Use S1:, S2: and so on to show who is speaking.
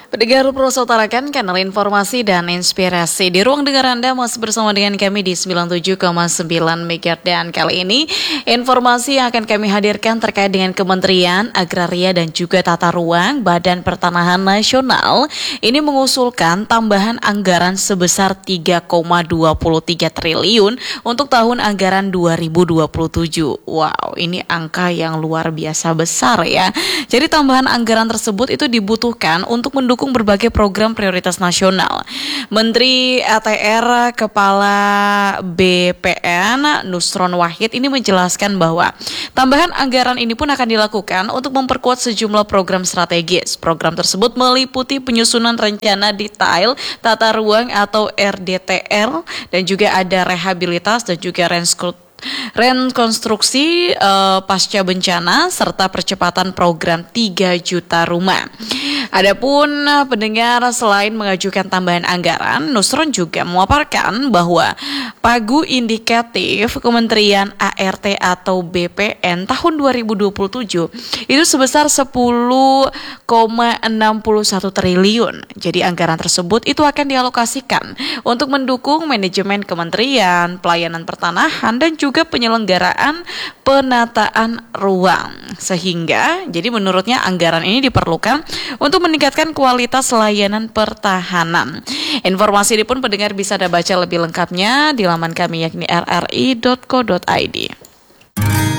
S1: Pendengar Proso utarakan kanal informasi dan inspirasi. Di ruang dengar Anda masih bersama dengan kami di 97,9 MHz. Dan kali ini informasi yang akan kami hadirkan terkait dengan Kementerian Agraria dan juga Tata Ruang Badan Pertanahan Nasional ini mengusulkan tambahan anggaran sebesar 3,23 triliun untuk tahun anggaran 2027. Wow, ini angka yang luar biasa besar ya. Jadi tambahan anggaran tersebut itu dibutuhkan untuk mendukung berbagai program prioritas nasional. Menteri ATR Kepala BPN Nusron Wahid ini menjelaskan bahwa tambahan anggaran ini pun akan dilakukan untuk memperkuat sejumlah program strategis. Program tersebut meliputi penyusunan rencana detail tata ruang atau RDTR dan juga ada rehabilitas dan juga rekonstruksi pasca bencana serta percepatan program 3 juta rumah. Adapun pendengar, selain mengajukan tambahan anggaran, Nusron juga memaparkan bahwa pagu indikatif Kementerian ART atau BPN tahun 2027 itu sebesar 10,61 triliun. Jadi anggaran tersebut itu akan dialokasikan untuk mendukung manajemen kementerian, pelayanan pertanahan dan juga penyelenggaraan penataan ruang. Sehingga jadi menurutnya anggaran ini diperlukan untuk meningkatkan kualitas layanan pertahanan. Informasi ini pun pendengar bisa Anda baca lebih lengkapnya di laman kami yakni rri.co.id.